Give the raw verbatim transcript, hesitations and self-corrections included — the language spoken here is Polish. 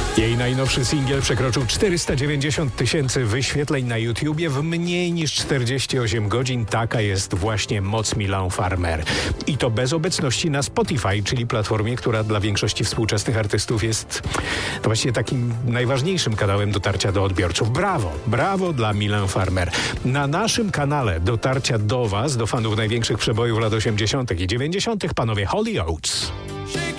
Jej najnowszy singiel przekroczył czterysta dziewięćdziesiąt tysięcy wyświetleń na YouTubie w mniej niż czterdzieści osiem godzin. Taka jest właśnie moc Milan Farmer. I to bez obecności na Spotify, czyli platformie, która dla większości współczesnych artystów jest no właśnie takim najważniejszym kanałem dotarcia do odbiorców. Brawo, brawo dla Milan Farmer. Na naszym kanale dotarcia do Was, do fanów największych przebojów lat osiemdziesiątych i dziewięćdziesiątych panowie Hollyoaks.